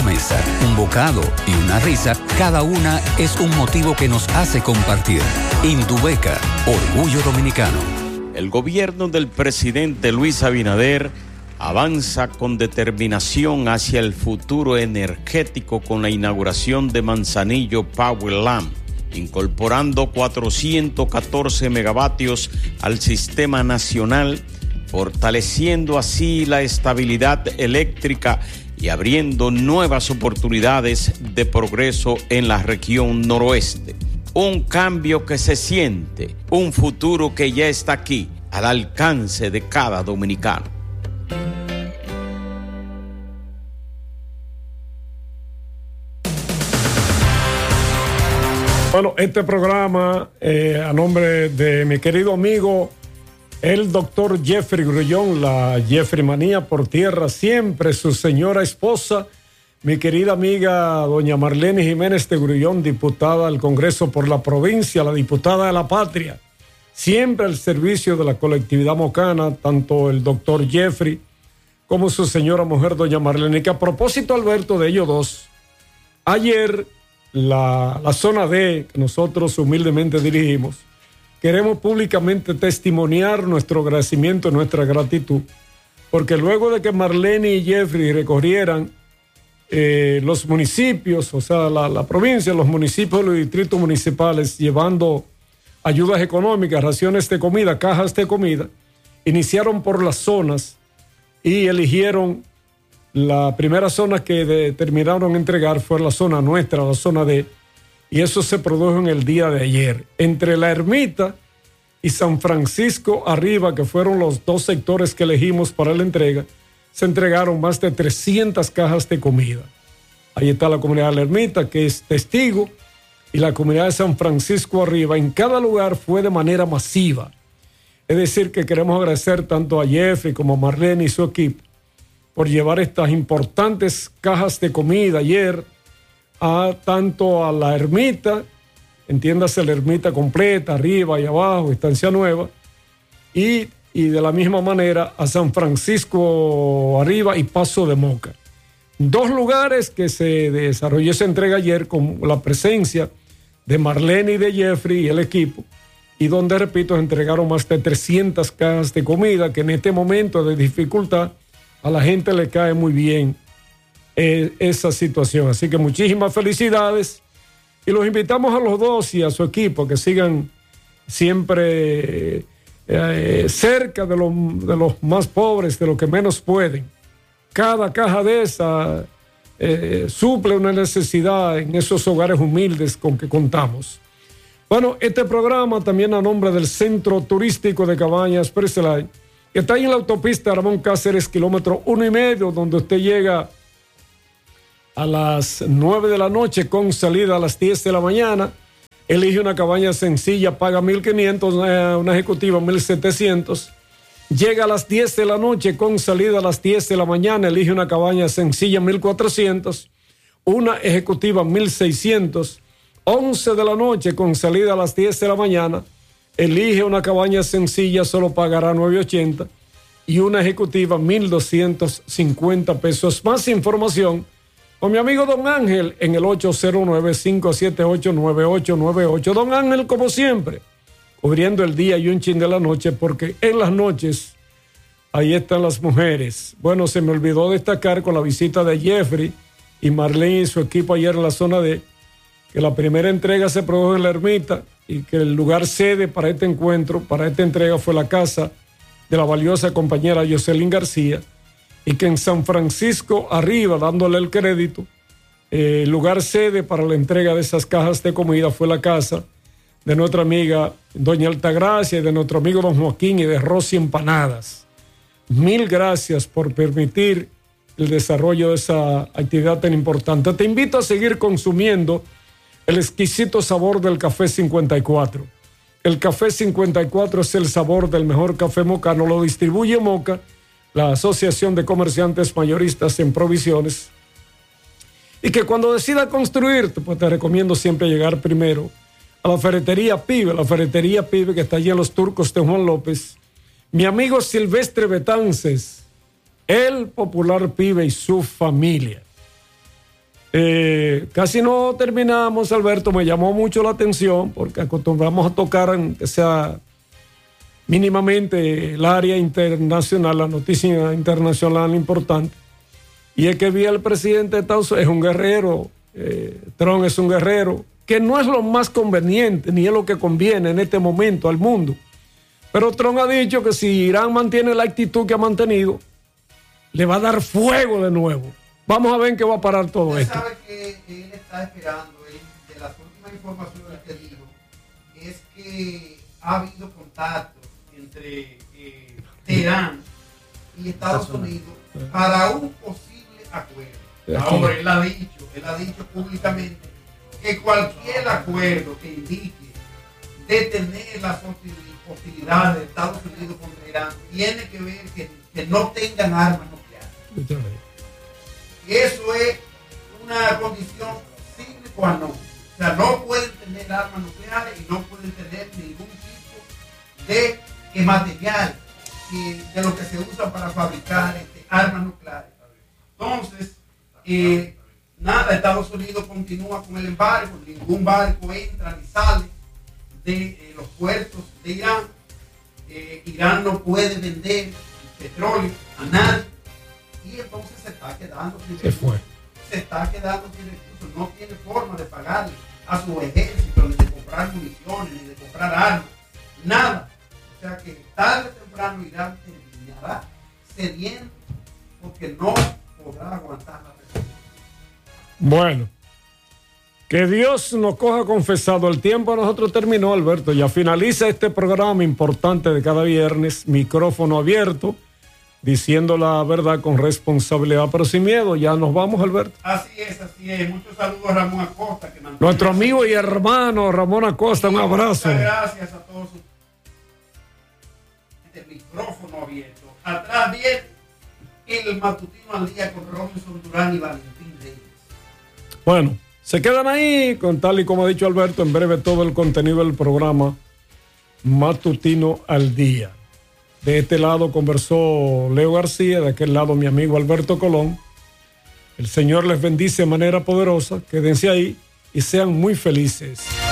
mesa, un bocado y una risa, cada una es un motivo que nos hace compartir. Indubeca, orgullo dominicano. El gobierno del presidente Luis Abinader avanza con determinación hacia el futuro energético con la inauguración de Manzanillo Powerland, incorporando 414 megavatios al sistema nacional, fortaleciendo así la estabilidad eléctrica y abriendo nuevas oportunidades de progreso en la región noroeste. Un cambio que se siente, un futuro que ya está aquí, al alcance de cada dominicano. Bueno, este programa, a nombre de mi querido amigo, el doctor Jeffrey Grullón, la Jeffrey Manía por tierra, siempre su señora esposa, mi querida amiga doña Marlene Jiménez de Grullón, diputada al Congreso por la provincia, la diputada de la patria, siempre al servicio de la colectividad mocana, tanto el doctor Jeffrey como su señora mujer doña Marlene, que a propósito, Alberto, de ellos dos, ayer la zona D, que nosotros humildemente dirigimos, queremos públicamente testimoniar nuestro agradecimiento, nuestra gratitud, porque luego de que Marlene y Jeffrey recorrieran los municipios, o sea, la provincia, los municipios, los distritos municipales, llevando ayudas económicas, raciones de comida, cajas de comida, iniciaron por las zonas y eligieron la primera zona que determinaron entregar fue la zona nuestra, la zona D, y eso se produjo en el día de ayer. Entre La Ermita y San Francisco Arriba, que fueron los dos sectores que elegimos para la entrega, se entregaron más de 300 cajas de comida. Ahí está la comunidad de La Ermita, que es testigo, y la comunidad de San Francisco Arriba. En cada lugar fue de manera masiva. Es decir, que queremos agradecer tanto a Jeffrey como a Marlene y su equipo por llevar estas importantes cajas de comida ayer tanto a La Ermita, entiéndase la Ermita completa, arriba y abajo, Estancia Nueva, y de la misma manera a San Francisco Arriba y Paso de Moca. Dos lugares que se desarrolló esa entrega ayer con la presencia de Marlene y de Jeffrey y el equipo, y donde, repito, se entregaron más de 300 cajas de comida, que en este momento de dificultad a la gente le cae muy bien esa situación. Así que muchísimas felicidades y los invitamos a los dos y a su equipo que sigan siempre cerca de los más pobres, de los que menos pueden. Cada caja de esa suple una necesidad en esos hogares humildes con que contamos. Bueno, este programa también a nombre del Centro Turístico de Cabañas Preselay, que está ahí en la autopista Ramón Cáceres, kilómetro 1.5, donde usted llega a las 9 de la noche con salida a las 10 de la mañana. Elige una cabaña sencilla, paga 1.500, una ejecutiva 1.700. Llega a las 10 de la noche con salida a las 10 de la mañana, elige una cabaña sencilla 1.400, una ejecutiva 1.600. 11 de la noche con salida a las 10 de la mañana, elige una cabaña sencilla, solo pagará 9.80 y una ejecutiva 1.250 pesos. Más información con mi amigo Don Ángel en el 809-578-9898. Don Ángel, como siempre, cubriendo el día y un chin de la noche, porque en las noches ahí están las mujeres. Bueno, se me olvidó destacar con la visita de Jeffrey y Marlene y su equipo ayer en la zona D, que la primera entrega se produjo en La Ermita y que el lugar sede para este encuentro, para esta entrega, fue la casa de la valiosa compañera Jocelyn García, y que en San Francisco Arriba, dándole el crédito, el lugar sede para la entrega de esas cajas de comida fue la casa de nuestra amiga doña Altagracia y de nuestro amigo don Joaquín y de Rosy Empanadas. Mil gracias por permitir el desarrollo de esa actividad tan importante. Te invito a seguir consumiendo el exquisito sabor del Café 54. El Café 54 es el sabor del mejor café mocano. Lo distribuye Moca, la Asociación de Comerciantes Mayoristas en Provisiones. Y que cuando decida construirte, pues te recomiendo siempre llegar primero a la Ferretería Pibe, que está allí en Los Turcos de Juan López. Mi amigo Silvestre Betances, el popular Pibe y su familia. Casi no terminamos, Alberto. Me llamó mucho la atención porque acostumbramos a tocar, aunque sea mínimamente, el área internacional, la noticia internacional importante. Y es que vi al presidente de Estados Unidos, es un guerrero, Trump es un guerrero, que no es lo más conveniente, ni es lo que conviene en este momento al mundo. Pero Trump ha dicho que si Irán mantiene la actitud que ha mantenido, le va a dar fuego de nuevo. Vamos a ver en qué va a parar todo Usted esto. sabe que él está esperando, de las últimas informaciones que dijo, es que ha habido contactos entre Teherán y Estados Unidos para un posible acuerdo. Ahora, él ha dicho públicamente que cualquier acuerdo que indique detener las hostilidades de Estados Unidos contra Irán tiene que ver que no tengan armas nucleares. Eso es una condición sine qua non. O sea, no pueden tener armas nucleares y no pueden tener ningún tipo de material de lo que se usa para fabricar armas nucleares. Entonces, nada, Estados Unidos continúa con el embargo, ningún barco entra ni sale de los puertos de Irán. Irán no puede vender petróleo a nadie y entonces se está quedando sin recursos. Se está quedando sin recursos, no tiene forma de pagarle a su ejército, ni de comprar municiones, ni de comprar armas, nada. O sea que tarde o temprano Irán terminará cediendo porque no podrá aguantar la presión. Bueno, que Dios nos coja confesado. El tiempo a nosotros terminó, Alberto. Ya finaliza este programa importante de cada viernes, micrófono abierto, diciendo la verdad con responsabilidad, pero sin miedo. Ya nos vamos, Alberto. Así es, así es. Muchos saludos a Ramón Acosta. Nuestro amigo y hermano Ramón Acosta, un abrazo. Muchas gracias a todos. Este micrófono abierto. Atrás viene el matutino al día con Robinson Durán y Valentín Reyes. Bueno, se quedan ahí, con tal y como ha dicho Alberto, en breve todo el contenido del programa Matutino al Día. De este lado conversó Leo García, de aquel lado mi amigo Alberto Colón. El Señor les bendice de manera poderosa. Quédense ahí y sean muy felices.